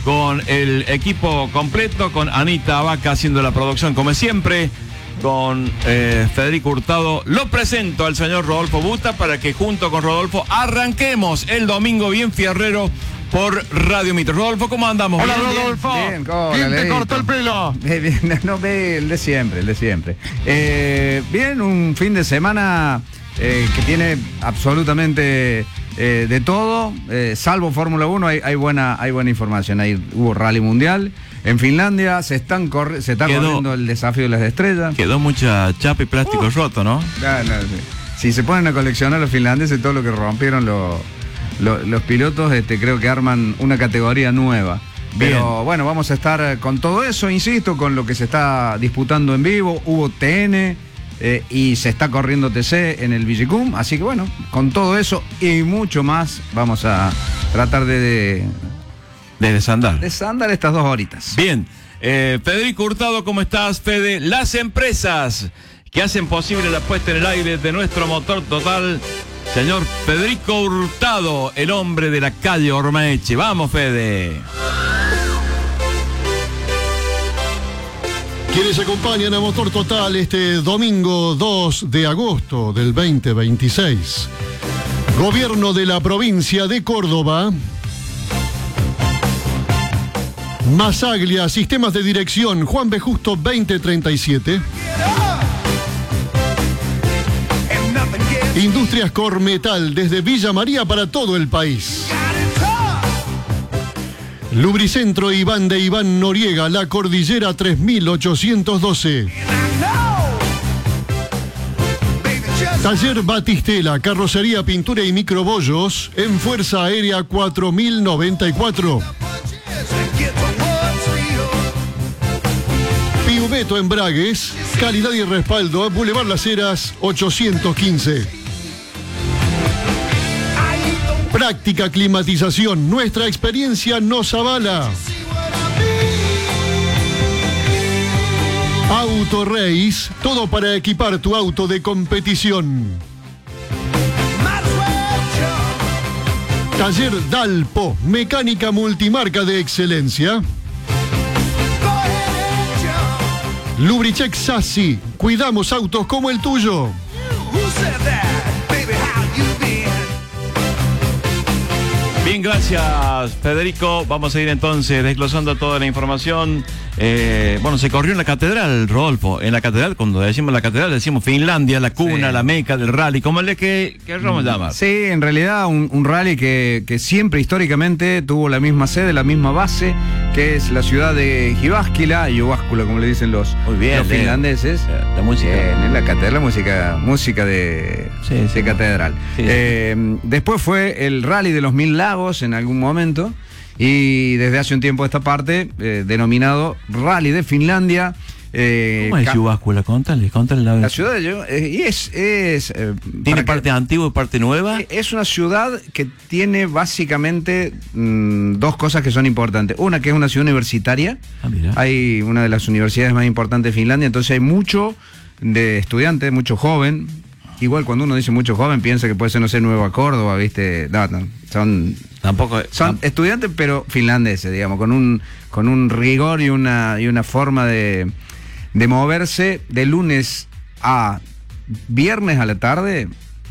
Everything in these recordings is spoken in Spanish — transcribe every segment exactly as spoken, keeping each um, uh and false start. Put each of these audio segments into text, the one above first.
con el equipo completo, con Anita Abaca haciendo la producción como siempre, con eh, Federico Hurtado. Lo presento al señor Rodolfo Busta para que junto con Rodolfo arranquemos el domingo bien fierrero por Radio Mitre. Rodolfo, ¿cómo andamos? Hola, ¿Bien? Rodolfo. Bien, hola, ¿Quién te Leito. cortó el pelo? Eh, bien, no, el de siempre, el de siempre. Eh, bien, un fin de semana eh, que tiene absolutamente eh, de todo, eh, salvo Fórmula uno, hay, hay, buena, hay buena información. Hay, hubo Rally Mundial. En Finlandia se, están corri se está Quedó, corriendo el desafío de las estrellas. Quedó mucha chapa y plástico uh. roto, ¿no? No, no, si se ponen a coleccionar los finlandeses todo lo que rompieron los... Los, los pilotos este, creo que arman una categoría nueva. Bien. Pero bueno, vamos a estar con todo eso, insisto, con lo que se está disputando en vivo. Hubo T N eh, y se está corriendo T C en el Villicum. Así que bueno, con todo eso y mucho más vamos a tratar de, de, de desandar. desandar estas dos horitas. Bien, eh, Federico Hurtado, ¿cómo estás, Fede? Las empresas que hacen posible la puesta en el aire de nuestro motor total. Señor Federico Hurtado, el hombre de la calle Ormaeche. Vamos, Fede. Quienes acompañan a Motor Total este domingo dos de agosto del veinte veintiséis. Gobierno de la provincia de Córdoba. Masaglia, Sistemas de Dirección, Juan B. Justo veinte treinta y siete. Industrias Cormetal, desde Villa María para todo el país. Lubricentro Iván de Iván Noriega, La Cordillera tres mil ochocientos doce. Taller Batistela, carrocería, pintura y microbollos en Fuerza Aérea cuatro mil noventa y cuatro. Piumeto Embragues, calidad y respaldo, Boulevard Las Heras ochocientos quince. Práctica Climatización, nuestra experiencia nos avala. Auto Race, todo para equipar tu auto de competición. Taller Dalpo, mecánica multimarca de excelencia. Lubricheck Sassi, cuidamos autos como el tuyo. Bien, gracias, Federico. Vamos a ir entonces desglosando toda la información. Eh, bueno, se corrió en la catedral, Rodolfo. En la catedral, cuando decimos la catedral, decimos Finlandia, la cuna, sí. La meca del rally. ¿Cómo le que queremos llamar? Sí, en realidad un, un rally que, que siempre históricamente tuvo la misma sede, la misma base, que es la ciudad de Jyväskylä, Jyväskylä, como le dicen los, Muy bien, los finlandeses. La, la música. Eh, en la catedral, música, música de, sí, de sí. catedral. Sí, eh, sí. Después fue el rally de los Mil Lagos en algún momento. Y desde hace un tiempo esta parte, eh, denominado Rally de Finlandia. Eh, ¿Cómo es Jyväskylä? Contale, contale la, la ciudad de Jyväskylä, eh, y es... es eh, ¿Tiene parte que, antigua y parte nueva? Es una ciudad que tiene básicamente mmm, dos cosas que son importantes. Una, que es una ciudad universitaria. Ah, mira. Hay una de las universidades más importantes de Finlandia, entonces hay mucho de estudiantes, mucho joven. Igual cuando uno dice mucho joven piensa que puede ser, no sé, Nueva Córdoba, ¿viste? No, no, son... Tampoco son tamp estudiantes, pero finlandeses, digamos, con un, con un rigor y una, y una forma de, de moverse de lunes a viernes a la tarde.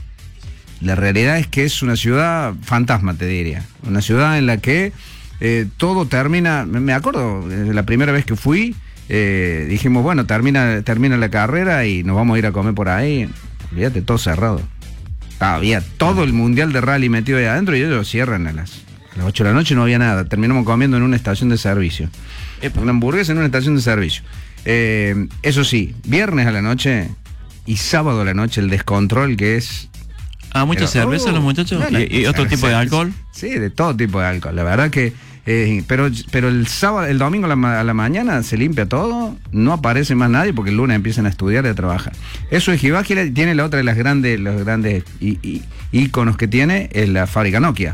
La realidad es que es una ciudad fantasma, te diría. Una ciudad en la que eh, todo termina. Me acuerdo, la primera vez que fui, eh, dijimos, bueno, termina, termina la carrera y nos vamos a ir a comer por ahí. Olvídate, todo cerrado. Había todo el mundial de rally metido ahí adentro y ellos cierran a las, a las ocho de la noche, no había nada. Terminamos comiendo en una estación de servicio. Epa. Una hamburguesa en una estación de servicio. Eh, eso sí, viernes a la noche y sábado a la noche el descontrol que es... Ah, mucha pero, cerveza oh, los muchachos. No, no, ¿Y, y otro cerveza, tipo de alcohol? Sí, de todo tipo de alcohol. La verdad que... Eh, pero, pero el sábado, el domingo a la, a la mañana se limpia todo, no aparece más nadie porque el lunes empiezan a estudiar y a trabajar. Eso es Jyväskylä, y tiene la otra de las grandes, los grandes í, í, íconos que tiene, es la fábrica Nokia.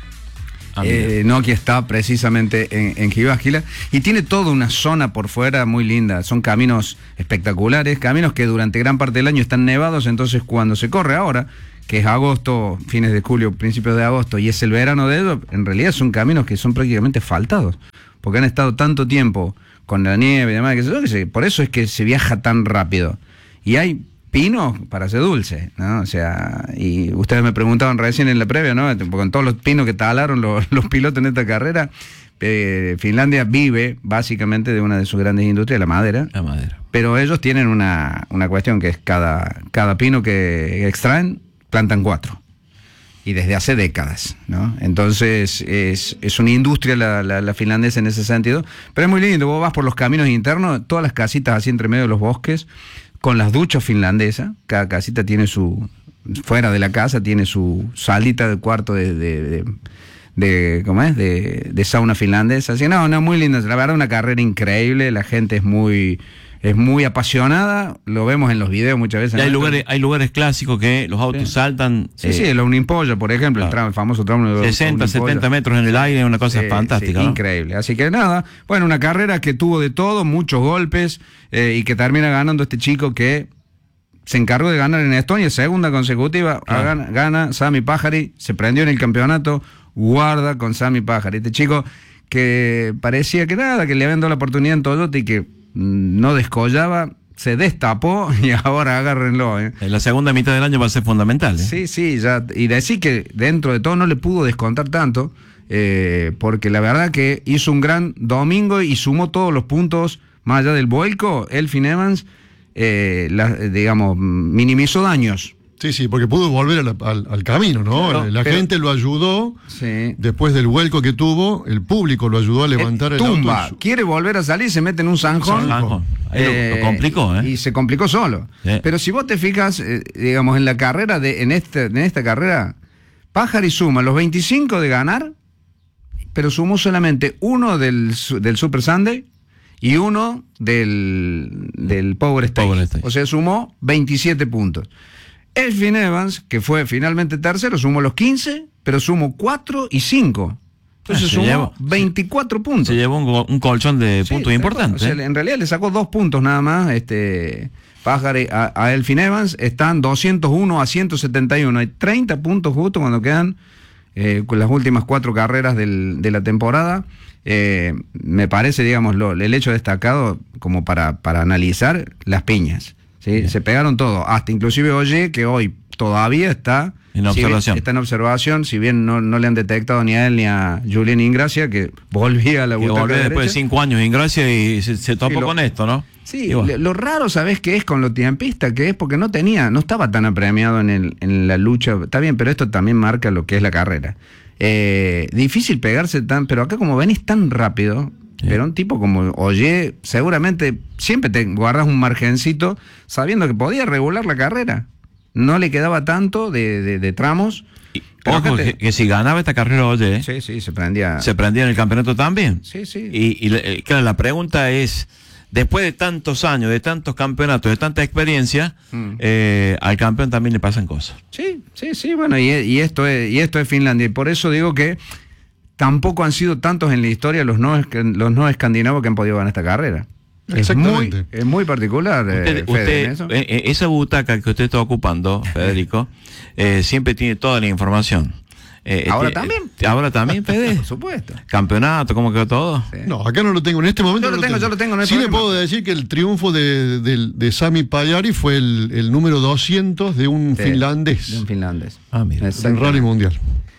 Ah, eh, Nokia está precisamente en, en Jyväskylä y tiene toda una zona por fuera muy linda. Son caminos espectaculares, caminos que durante gran parte del año están nevados, entonces cuando se corre ahora, que es agosto, fines de julio, principios de agosto, y es el verano de ellos, en realidad son caminos que son prácticamente asfaltados, porque han estado tanto tiempo con la nieve y demás, que, que se, por eso es que se viaja tan rápido. Y hay pinos para hacer dulce, ¿no? O sea, y ustedes me preguntaban recién en la previa, ¿no? Con todos los pinos que talaron los, los pilotos en esta carrera, eh, Finlandia vive básicamente de una de sus grandes industrias, la madera. La madera. Pero ellos tienen una, una cuestión que es cada, cada pino que extraen, plantan cuatro. Y desde hace décadas, ¿no? Entonces es, es una industria la, la, la finlandesa en ese sentido. Pero es muy lindo, vos vas por los caminos internos, todas las casitas así entre medio de los bosques, con las duchas finlandesas. Cada casita tiene su, fuera de la casa, tiene su salita de cuarto de, de, de, de ¿cómo es? De, de sauna finlandesa. Así, no, no, muy lindo. La verdad, una carrera increíble, la gente es muy... Es muy apasionada, lo vemos en los videos muchas veces. Y hay lugares, hay lugares clásicos que los autos sí. saltan. Sí, eh, sí, el Unimpolla, por ejemplo, claro. el, tramo, el famoso tramo de sesenta, setenta metros en el aire, una cosa sí, fantástica. Sí, ¿no? Increíble. Así que nada, bueno, una carrera que tuvo de todo, muchos golpes, eh, y que termina ganando este chico que se encargó de ganar en Estonia, segunda consecutiva, claro. gana, gana Sami Pajari, se prendió en el campeonato, guarda con Sami Pajari. Este chico que parecía que nada, que le habían dado la oportunidad en Toyota y que no descollaba, se destapó y ahora agárrenlo. ¿eh? En la segunda mitad del año va a ser fundamental. ¿eh? Sí, sí, ya, y decir que dentro de todo no le pudo descontar tanto, eh, porque la verdad que hizo un gran domingo y sumó todos los puntos, más allá del vuelco, Elfyn Evans, eh, la, digamos, minimizó daños. Sí, sí, porque pudo volver al, al, al camino, ¿no? Claro, la pero, gente lo ayudó, sí. después del vuelco que tuvo, el público lo ayudó a levantar el, el tumba, auto. Quiere volver a salir, se mete en un zanjón. zanjón. Ahí eh, lo, lo complicó, ¿eh? Y se complicó solo. Sí. Pero si vos te fijas, eh, digamos, en la carrera, de, en, este, en esta carrera, Pajari suma los veinticinco de ganar, pero sumó solamente uno del, del Super Sunday y uno del, del Power Stage. Power Stage. O sea, sumó veintisiete puntos. Elfyn Evans, que fue finalmente tercero, sumó los quince, pero sumó cuatro y cinco. Entonces ah, sumó llevó, veinticuatro puntos. Se llevó un, un colchón de puntos sí, importantes. O sea, en realidad le sacó dos puntos nada más este Pajari a, a Elfyn Evans. Están doscientos uno a ciento setenta y uno. Hay treinta puntos justo cuando quedan eh, con las últimas cuatro carreras del, de la temporada. Eh, me parece, digamos, lo, el hecho destacado como para, para analizar las piñas. ¿Sí? Se pegaron todo, hasta inclusive Oye, que hoy todavía está en observación. Si bien, está en observación, si bien no, no le han detectado ni a él ni a Julián Ingracia, que volvía a la butaca volvió después derecha. de cinco años Ingracia y se, se topó sí, lo, con esto, ¿no? Sí, lo, lo raro, ¿sabés qué es con lo tiempista? Que es porque no tenía, no estaba tan apremiado en, el, en la lucha. Está bien, pero esto también marca lo que es la carrera. Eh, difícil pegarse tan, pero acá como venís tan rápido... Sí. Pero un tipo como Oye, seguramente siempre te guardas un margencito sabiendo que podía regular la carrera. No le quedaba tanto de, de, de tramos. Y, ojo, te... que, que si ganaba esta carrera Oye, sí, sí, se prendía. Se prendía en el campeonato también. Sí, sí. Y, y claro, la pregunta es, después de tantos años, de tantos campeonatos, de tanta experiencia, mm. eh, al campeón también le pasan cosas. Sí, sí, sí, bueno, y, y, esto es, y esto es Finlandia. Y por eso digo que tampoco han sido tantos en la historia los no, los no escandinavos que han podido ganar esta carrera. Es muy, es muy particular. Usted, eh, Fede, usted, en eso. Eh, esa butaca que usted está ocupando, Federico, eh, siempre tiene toda la información. Eh, ¿Ahora eh, también? ¿Ahora también, Fede? Por supuesto. ¿Campeonato? ¿Cómo quedó todo? Sí. No, acá no lo tengo. En este momento yo lo, no tengo, lo tengo. Yo lo tengo, no hay sí problema. Le puedo decir que el triunfo de, de, de Sami Pajari fue el, el número doscientos de un sí, finlandés. De un finlandés. Ah, mira. En Rally Mundial.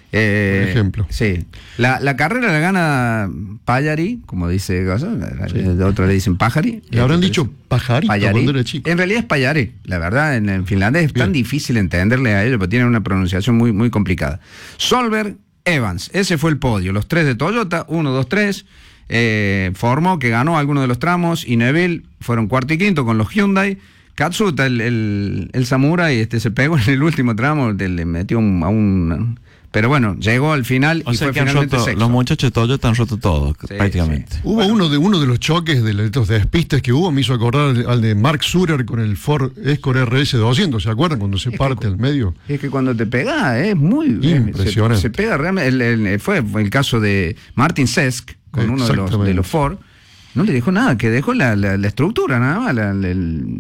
Eh, por ejemplo. Sí. La, la carrera la gana Pajari, como dice Gaso, sí. De otra le dicen Pajari. Le habrán dicho Pajari cuando era chico. En realidad es Pajari, la verdad, en, en finlandés es Bien. Tan difícil entenderle a ellos, porque tienen una pronunciación muy, muy complicada. Solberg, Evans, ese fue el podio, los tres de Toyota, uno, dos, tres. Eh, formó que ganó algunos de los tramos, y Neville fueron cuarto y quinto con los Hyundai. Katsuta, el, el, el Samurai, este, se pegó en el último tramo, le metió un, a un... Pero bueno, llegó al final o y sea fue que han finalmente roto, sexto. los muchachos de Toyota han roto todo, sí, prácticamente. Sí. Hubo uno de uno de los choques de estos despistes que hubo, me hizo acordar al, al de Mark Surer con el Ford Escort R S doscientos, ¿se acuerdan? Cuando se es parte al medio. Es que cuando te pega es muy... Impresionante. Se, se pega realmente. El, el, fue el caso de Martin Sesk con uno de los, de los Ford. No le dejó nada, que dejó la, la, la estructura, nada más, la, la,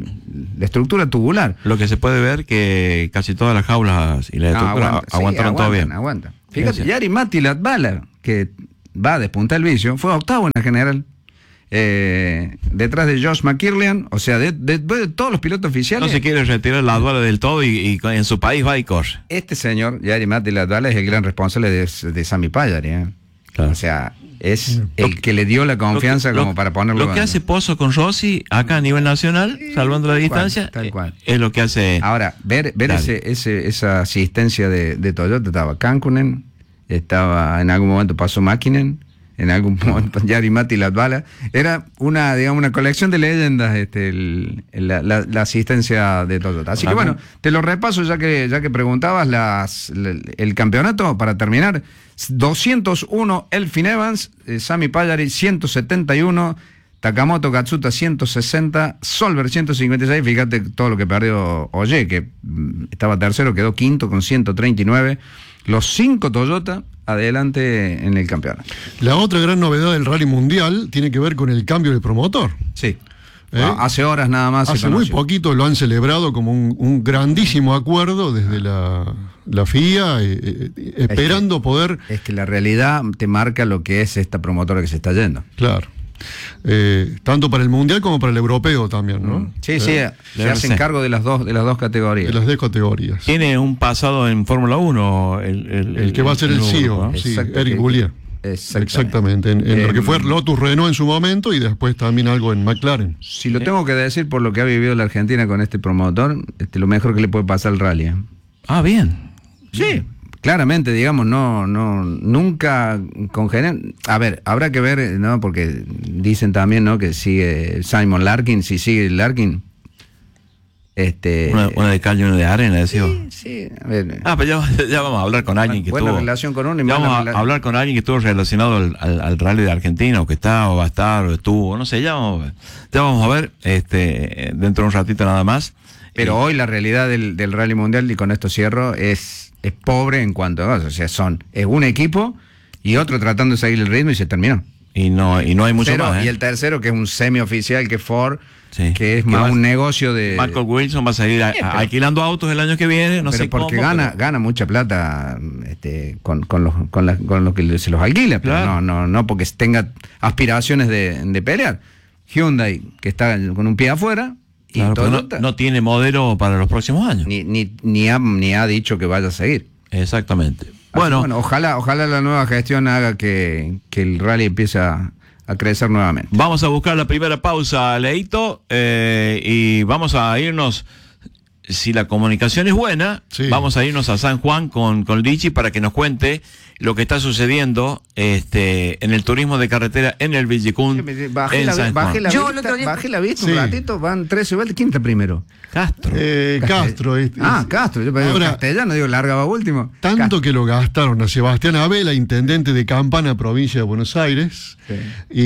la estructura tubular. Lo que se puede ver que casi todas las jaulas y la estructura aguanta, aguantaron sí, todo bien. Aguanta. Fíjate, Jari Matti Latvala, que va a despuntar el vicio. Fue octavo en la general. Eh, detrás de Josh McKirlian, o sea, de, de, de todos los pilotos oficiales. No se quiere retirar la aduana del todo y, y en su país va y corre. Este señor, Jari Mati Latvala, es el gran responsable de, de Sami Pajari, ¿eh? Claro. O sea, es el que le dio la confianza lo que, como lo, para ponerlo. Lo que hace Pozo con Rossi acá a nivel nacional, sí, salvando la distancia, tal cual. Es lo que hace. Ahora, ver, ver ese, ese, esa asistencia de, de Toyota, estaba Kankunen, estaba en algún momento pasó Mäkinen, en algún momento Jari Mati Latvala. Era una, digamos, una colección de leyendas, este, el, la, la, la asistencia de Toyota. Así que bueno, te lo repaso ya que, ya que preguntabas las, el campeonato para terminar. doscientos uno Elfyn Evans, eh, Sami Pajari ciento setenta y uno, Takamoto Katsuta ciento sesenta, Solberg ciento cincuenta y seis. Fíjate todo lo que perdió Oye, que mm, estaba tercero, quedó quinto con ciento treinta y nueve. Los cinco Toyota adelante en el campeonato. La otra gran novedad del Rally Mundial tiene que ver con el cambio del promotor. Sí. ¿Eh? Hace horas nada más. Hace muy poquito lo han celebrado como un, un grandísimo acuerdo desde la, la F I A, eh, eh, esperando es que, poder... Es que la realidad te marca lo que es esta promotora que se está yendo. Claro. Eh, tanto para el mundial como para el europeo también, ¿no? Sí, sí, eh, se hacen cargo de las dos de las dos categorías. De las dos categorías. Tiene un pasado en Fórmula uno el, el, el que el, va a ser el, el C E O, ¿no? sí, Eric Boulier. Exactamente, Exactamente. En, en eh, lo que fue Lotus Renault en su momento y después también algo en McLaren. Si lo tengo que decir por lo que ha vivido la Argentina con este promotor, este, lo mejor que le puede pasar al rally. ¿eh? Ah, bien. Sí. Bien. Claramente, digamos, no, no, nunca congenian. A ver, habrá que ver, ¿no? Porque dicen también, ¿no? Que sigue Simon Larkin, si sigue Larkin. Este, una, una de cal y una de arena, decía. Sí, sí, a ver. Ah, pero ya, ya vamos a hablar con alguien que buena estuvo. relación con uno y ya vamos a rela- hablar con alguien que estuvo relacionado al, al, al rally de Argentina, o que está, o va a estar, o estuvo, no sé, ya vamos, ya vamos a ver, este, dentro de un ratito nada más. Pero y, hoy la realidad del, del rally mundial, y con esto cierro, es, es pobre en cuanto a cosas. O sea, son, es un equipo y otro tratando de seguir el ritmo y se terminó. Y no, y no hay mucho Pero, más. ¿eh? Y el tercero, que es un semioficial, que es Ford, sí, que es que más va, un negocio de... Michael Wilson va a seguir a, Sí, pero, a, alquilando autos el año que viene, no pero sé porque cómo, gana, pero... gana mucha plata este, con, con, los, con, la, con lo que se los alquila, pero claro. no, no, no porque tenga aspiraciones de, de pelear. Hyundai, que está con un pie afuera, y Claro, Toyota, no, no tiene modelo para los próximos años. ni, ni, ni, ha, ni ha dicho que vaya a seguir. Exactamente. Bueno, Bueno, bueno, ojalá, ojalá la nueva gestión haga que, que el rally empiece a, a crecer nuevamente. vamos a buscar la primera pausa, Leito, eh, y vamos a irnos, si la comunicación es buena, sí. vamos a irnos a San Juan con, con Lichi para que nos cuente lo que está sucediendo este, en el turismo de carretera en el Villicún. Bajé en la, San bajé Juan. la Yo, vista, el otro día- bajé la vista Sí. un ratito, van trece vueltas. ¿Quién está primero? Castro. Eh, Castro. es- Ah, es- Castro, yo digo Ahora, castellano, digo larga va último. Tanto Castro. que lo gastaron a Sebastián Abela, intendente de Campana, provincia de Buenos Aires. Sí.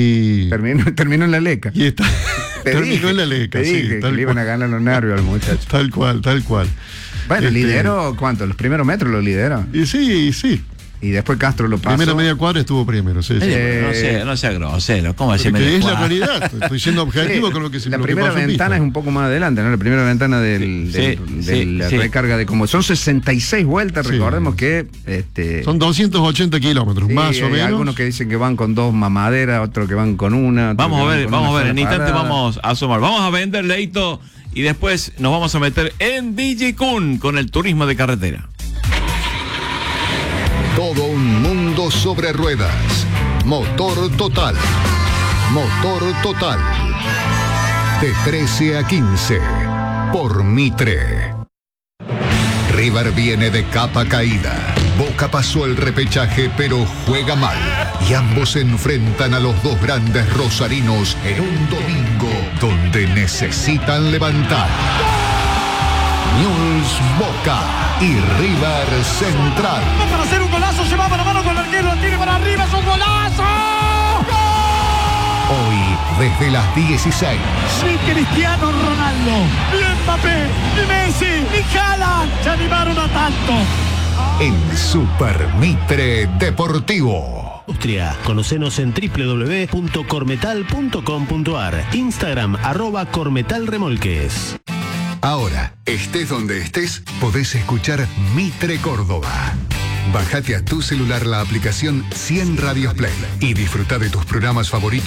Y, Terminó, terminó en la leca. y está, Te terminó dije, en la leca. te sí, dije que tal le iban a cual. ganar los nervios al muchacho. Tal cual, tal cual. Bueno, Este, lideró, ¿cuánto? Los primeros metros lo lideró. Y sí, sí. Y después Castro lo pasó. Primera media cuadra estuvo primero, sí, sí. Eh, no sea, no sea grosero, ¿cómo decir Porque media es la cuadra? realidad. Estoy siendo objetivo Sí, con lo que se La lo que primera pasó en ventana pista. es un poco más adelante, ¿no? La primera ventana del, Sí, del- sí, de la sí. recarga de como son sesenta y seis vueltas, Sí. recordemos que este Son doscientos ochenta kilómetros, sí, más o hay menos. algunos que dicen que van con dos mamaderas, otros que van con una. otros Vamos que a van ver, con vamos a una ver, en sola instante parada. vamos a asomar. Vamos a vender, Leito, y después nos vamos a meter en Villicún con el turismo de carretera. Todo un mundo sobre ruedas. Motor Total. Motor Total. De trece a quince. Por Mitre. River viene de capa caída. Boca pasó el repechaje, pero juega mal. Y ambos se enfrentan a los dos grandes rosarinos en un domingo donde necesitan levantar. Newell's Boca y River Central. Para hacer un golazo, se va para la mano con el arquero, tire para arriba, es un golazo. Hoy desde las dieciséis. Ni Cristiano Ronaldo, ni Mbappé, ni Messi, ni Haaland se animaron a tanto. En Super Mitre Deportivo. Austria. Conocenos en doble u doble u doble u punto cormetal punto com punto ar. Instagram arroba cormetalremolques. Ahora, estés donde estés, podés escuchar Mitre Córdoba. Bájate a tu celular la aplicación cien Radios Play y disfruta de tus programas favoritos